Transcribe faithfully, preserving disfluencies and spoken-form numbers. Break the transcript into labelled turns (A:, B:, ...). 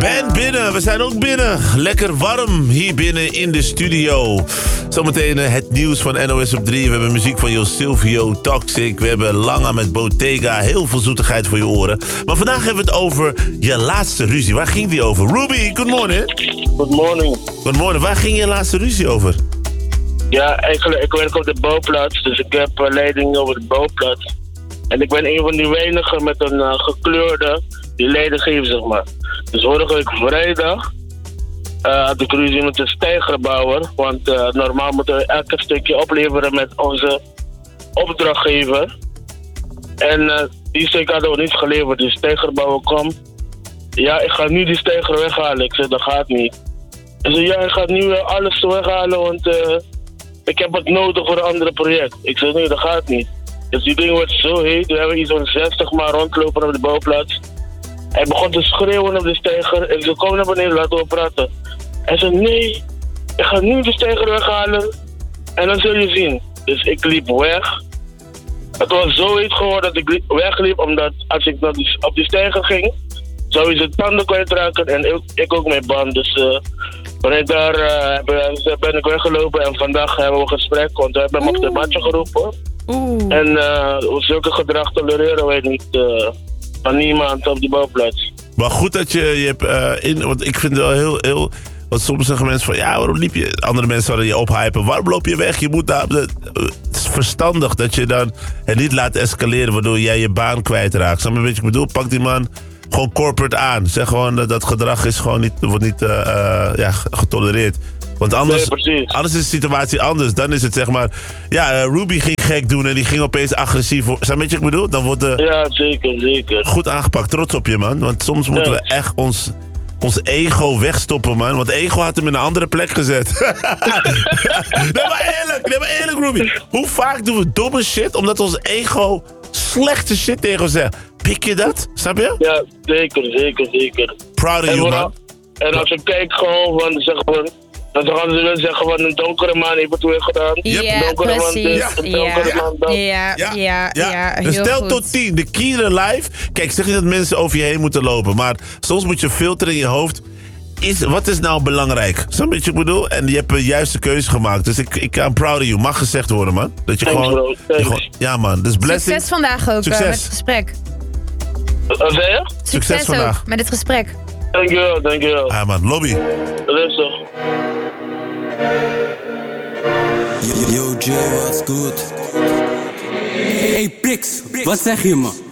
A: Ben binnen, we zijn ook binnen. Lekker warm hier binnen in de studio. Zometeen uh, het nieuws van N O S op drie. We hebben muziek van Jo Silvio, Toxic. We hebben Langa met Bottega. Heel veel zoetigheid voor je oren. Maar vandaag hebben we het over je laatste ruzie. Waar ging die over? Ruby, good morning.
B: Good morning.
A: Good morning. Waar ging je laatste ruzie over?
B: Ja, eigenlijk, ik werk op de bouwplaats, dus ik heb uh, leiding over de bouwplaats. En ik ben een van die weinigen met een uh, gekleurde die leiding geven, zeg maar. Dus vorige week vrijdag uh, had ik ruzie met de steigerbouwer. Want uh, normaal moeten we elke stukje opleveren met onze opdrachtgever. En uh, die stuk hadden we niet geleverd. Die steigerbouwer kwam. Ja, ik ga nu die steiger weghalen. Ik zei, dat gaat niet. Hij zei, ja, ik ga nu uh, alles weghalen, want uh, ik heb het nodig voor een ander project. Ik zei, nee, dat gaat niet. Dus die ding wordt zo heet. We hebben iets van zestig maar rondlopen op de bouwplaats. Hij begon te schreeuwen op de steiger. Ik zei, kom naar beneden, laten we praten. Hij zei, nee, ik ga nu de steiger weghalen. En dan zul je zien. Dus ik liep weg. Het was zo heet geworden dat ik wegliep, omdat als ik naar die, op die steiger ging, zou hij zijn tanden kwijtraken en ik, ik ook mijn band. Dus uh, vanuit daar uh, ben ik weggelopen en vandaag hebben we een gesprek, want we hebben hem op de matje geroepen. Oeh. En uh, zulke gedrag tolereren wij niet uh, van niemand op die bouwplaats.
A: Maar goed dat je, je hebt uh, in, want ik vind het wel heel, heel, want soms zeggen mensen van, ja, waarom liep je? Andere mensen zouden je ophypen. Waarom loop je weg? Je moet daar, het is verstandig dat je dan het niet laat escaleren, waardoor jij je baan kwijtraakt. Snap je wat ik bedoel? Pak die man gewoon corporate aan. Zeg gewoon dat dat gedrag is gewoon niet, wordt niet uh, uh, ja, getolereerd. Want anders,
B: nee,
A: anders is de situatie anders. Dan is het zeg maar, ja, uh, Ruby ging gek doen en die ging opeens agressief. Snap je wat ik bedoel? Dan wordt uh,
B: ja, zeker, zeker.
A: Goed aangepakt. Trots op je, man. Want soms moeten
B: ja.
A: we echt ons, ons ego wegstoppen, man. Want ego had hem in een andere plek gezet. nee, maar eerlijk, nee, maar eerlijk, Ruby. Hoe vaak doen we domme shit omdat ons ego slechte shit tegen ons zegt? Pik je dat? Snap je?
B: Ja, zeker, zeker, zeker.
A: Proud of you, man.
B: En als je kijkt gewoon van, zeg maar, dan gaan ze dan zeggen van een donkere man heeft het weer gedaan.
C: Ja,
B: een donkere
C: precies.
B: man dit, een donkere
C: ja.
B: man dat.
C: Ja, ja, ja, ja, ja
A: dus tel
C: goed.
A: tot tien. De key in life. Kijk, ik zeg niet dat mensen over je heen moeten lopen. Maar soms moet je filteren in je hoofd. Is, wat is nou belangrijk? Snap je wat ik bedoel? En je hebt een juiste keuze gemaakt. Dus ik, ik I'm proud of you. Mag gezegd worden, man. Dat je
B: Thanks,
A: gewoon,
B: bro.
A: je gewoon... Ja, man. Dus blessing.
C: Succes vandaag ook
A: Succes.
C: Uh, met het gesprek.
B: Wat zei je?
C: Succes,
A: Succes vandaag.
C: ook met het gesprek.
B: Dankjewel, dankjewel.
A: Ah, man. Lobby.
B: Rustig.
D: Yo, Jay, what's good? Hey, Pix, wat zeg je, man?